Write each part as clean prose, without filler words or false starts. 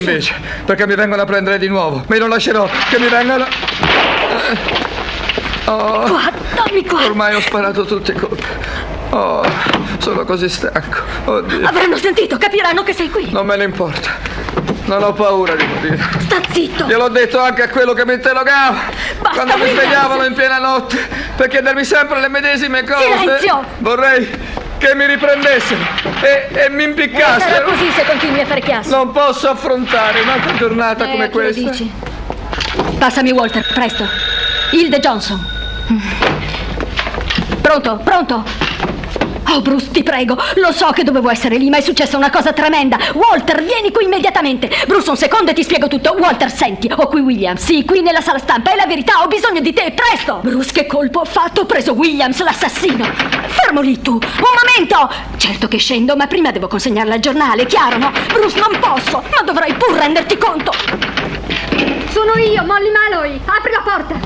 Invece, perché mi vengono a prendere di nuovo. Ma io non lascerò che mi vengano... Qua, dammi qua. Ormai ho sparato tutti i colpi. Oh, sono così stanco. Oddio. Avranno sentito, capiranno che sei qui. Non me ne importa. Non ho paura di morire. Sta zitto. Gliel'ho detto anche a quello che mi interrogava. Basta, quando mi Williams. svegliavano in piena notte per chiedermi sempre le medesime cose. Silenzio. Vorrei che mi riprendessero e mi impiccassero. Sarà così se continui a fare chiasso. Non posso affrontare un'altra giornata come a chi lo questa. dici? Passami Walter, presto. Hilde Johnson. Pronto, pronto? Oh, Bruce, ti prego, lo so che dovevo essere lì, ma è successa una cosa tremenda. Walter, vieni qui immediatamente. Bruce, un secondo e ti spiego tutto. Walter, senti, ho qui Williams, sì, qui nella sala stampa. È la verità, ho bisogno di te, presto. Bruce, che colpo ho fatto? Ho preso Williams, l'assassino. Fermo lì tu, un momento. Certo che scendo, ma prima devo consegnarla al giornale, chiaro, no? Bruce, non posso, ma dovrai pur renderti conto. Sono io, Molly Malloy. Apri la porta.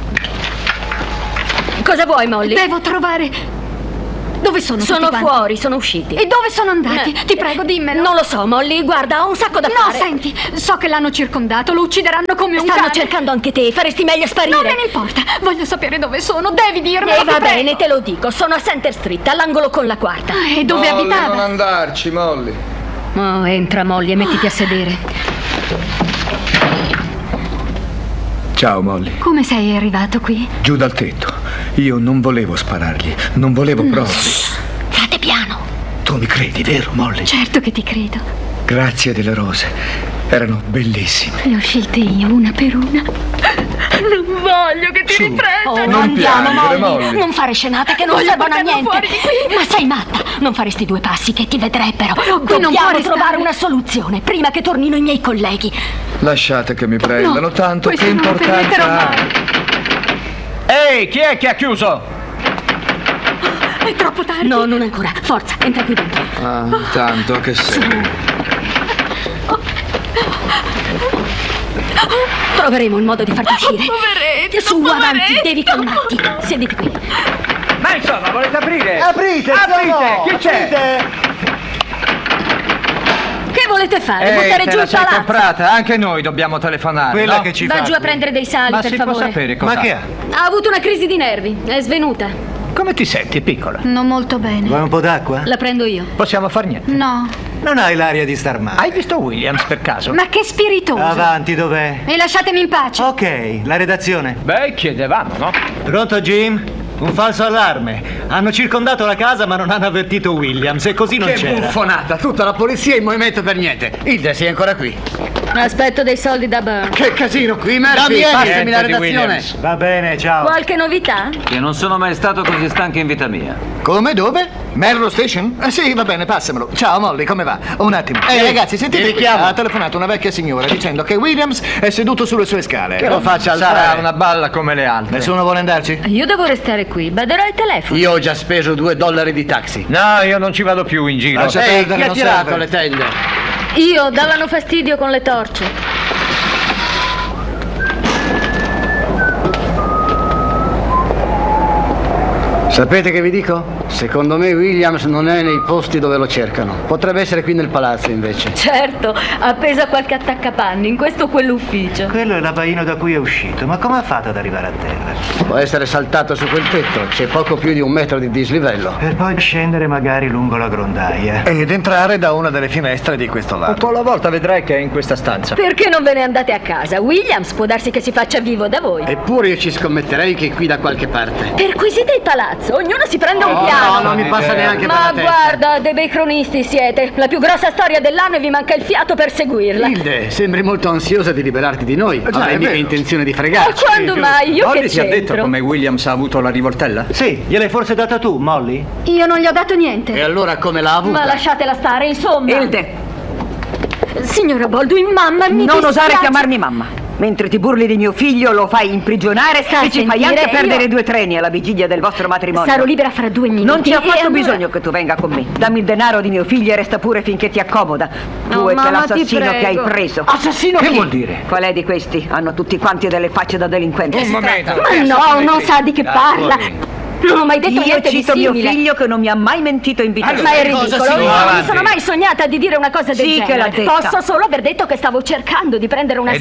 Cosa vuoi, Molly? Devo trovare... Dove sono tutti Sono quanti? fuori, sono usciti. E dove sono andati? Ti prego, dimmelo. Non lo so, Molly, guarda, ho un sacco da No, fare. senti, so che l'hanno circondato, lo uccideranno come un Stanno cane. cercando anche te, faresti meglio a sparire. Non me ne importa, voglio sapere dove sono, devi dirmelo. E va ti prego. bene, te lo dico, sono a Center Street, all'angolo con la quarta. E dove Molly, abitava? non andarci, Molly. Oh, entra, Molly, e mettiti a sedere. Ciao, Molly. Come sei arrivato qui? Giù dal tetto. Io non volevo sparargli. Non volevo proprio. Fate piano. Tu mi credi, vero, Molly? Certo che ti credo. Grazie delle rose. Erano bellissime. Le ho scelte io, una per una. Non voglio che ti Su. riprenda. Oh, Non andiamo, piangere, Molly. Molly. Non fare scenate che non Voglio servono a portarlo niente. fuori di qui. Ma sei matta. Non faresti due passi che ti vedrebbero. qui non può Dobbiamo restare. trovare una soluzione prima che tornino i miei colleghi. Lasciate che mi prendano, No, tanto questo che non lo permetterò importanza ha. mai. Ehi, chi è che ha chiuso? È troppo tardi. No, non ancora. Forza, entra qui dentro. Ah, tanto che sei. Troveremo il modo di farti uscire. Poveretti, Su, poveretti. avanti, devi calmarti. Siediti qui. Ma insomma, volete aprire? Aprite, Aprite, chi c'è? Che volete fare? Buttare te giù la il sei palazzo? comprata? Anche noi dobbiamo telefonare, Quella no? che ci Va fa giù a qui. prendere dei sali, Ma per si favore. può sapere cosa? Ma che ha? Ha avuto una crisi di nervi. È svenuta. Come ti senti, piccola? Non molto bene. Vuoi un po' d'acqua? La prendo io. Possiamo far niente. No. Non hai l'aria di star male. Hai visto Williams per caso? Ma che spiritoso. Avanti, dov'è? E lasciatemi in pace. Ok, la redazione. Beh, chiedevamo, no? Pronto, Jim? Un falso allarme. Hanno circondato la casa ma non hanno avvertito Williams e così non Che c'era. buffonata, tutta la polizia in movimento per niente. Hilde, sei ancora qui. Aspetto dei soldi da Burn. Che casino qui, Murphy, Dammi passami la niente di redazione. Williams. Va bene, ciao. Qualche novità? Che non sono mai stato così stanco in vita mia. Come, dove? Melrose Station? Sì, va bene, passamelo. Ciao Molly, come va? Un attimo. Ehi, Ragazzi, sentite ti qui. richiamo. Ha telefonato una vecchia signora dicendo che Williams è seduto sulle sue scale. Che lo faccia Sarà alzare. una balla come le altre. Nessuno vuole andarci? Io devo restare qui. Baderò ai telefoni. Io ho già speso $2 di taxi. No, io non ci vado più in giro. Lascia Ehi, perdere, chi ha non tirato serve. le tende? Io davano fastidio con le torce. Sapete che vi dico? Secondo me Williams non è nei posti dove lo cercano. Potrebbe essere qui nel palazzo invece. Certo, appeso a qualche attaccapanni, in questo o quell'ufficio. Quello è l'abbaino da cui è uscito, ma come ha fatto ad arrivare a terra? Può essere saltato su quel tetto, c'è poco più di 1 metro di dislivello. Per poi scendere magari lungo la grondaia. Ed entrare da una delle finestre di questo Un lato. po' alla volta vedrai che è in questa stanza. Perché non ve ne andate a casa? Williams può darsi che si faccia vivo da voi. Eppure io ci scommetterei che è qui da qualche parte. Perquisite il palazzo, ognuno si prende un piano. No, non mi passa neanche per Ma la testa. guarda, dei bei cronisti siete. La più grossa storia dell'anno e vi manca il fiato per seguirla. Hilde, sembri molto ansiosa di liberarti di noi. già, Hai è mica vero. intenzione di Ma fregarci. quando mai? Io Molly che ti ha detto c'entro? come Williams ha avuto la rivoltella? Sì, gliel'hai forse data tu, Molly? Io non gli ho dato niente. E allora come l'ha avuta? Ma lasciatela stare, insomma. Hilde, Signora Baldwin, mamma, mi non osare dispiace. chiamarmi mamma. Mentre ti burli di mio figlio lo fai imprigionare Sta a e ci fai sentire, anche perdere io- 2 treni alla vigilia del vostro matrimonio. Sarò libera fra 2 minuti. Non ti ha e fatto allora- bisogno che tu venga con me. Dammi il denaro di mio figlio e resta pure finché ti accomoda. Tu No, e mamma, ti quell'assassino che hai prego. preso. Assassino Che chi? vuol dire? Qual è di questi? Hanno tutti quanti delle facce da delinquenti. Un momento. Ma no, non sa di che parla. Non ho mai detto Io niente di cito mio simile. figlio che non mi ha mai mentito in vita. Ma è ridicolo, io non mi sono mai sognata di dire una cosa del Sì genere. che l'ha detta. Posso solo aver detto che stavo cercando di prendere una